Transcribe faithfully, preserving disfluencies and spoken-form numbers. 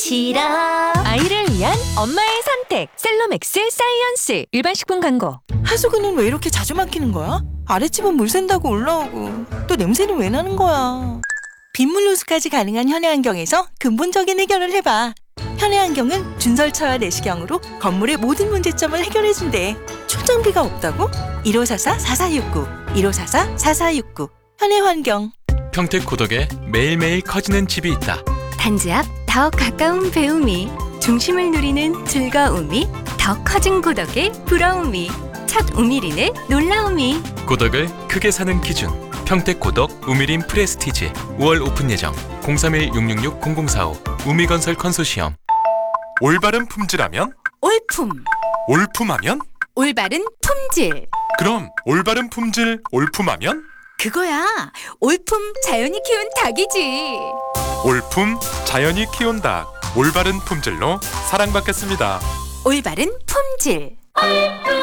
싫어. 아이를 위한 엄마의 선택 셀로맥스 사이언스. 일반 식품 광고. 하수구는 왜 이렇게 자주 막히는 거야? 아랫집은 물 샌다고 올라오고 또 냄새는 왜 나는 거야? 빗물 누수까지 가능한 현해환경에서 근본적인 해결을 해봐. 현해환경은 준설차와 내시경으로 건물의 모든 문제점을 해결해준대. 초장비가 없다고? 일오사사 사사육구 일오사사 사사육구 현해환경. 평택 고덕에 매일매일 커지는 집이 있다. 단지 앞 더 가까운 배움이, 중심을 누리는 즐거움이, 더 커진 고덕의 부러움이, 첫 우미린의 놀라움이. 고덕을 크게 사는 기준 평택 고덕 우미린 프레스티지. 오월 오픈 예정. 공삼일 육육육 공공사오 우미건설 컨소시엄. 올바른 품질하면? 올품, 올품하면? 올바른 품질. 그럼 올바른 품질 올품하면? 그거야, 올품 자연이 키운 닭이지. 올품 자연이 키운 닭. 올바른 품질로 사랑받겠습니다. 올바른 품질.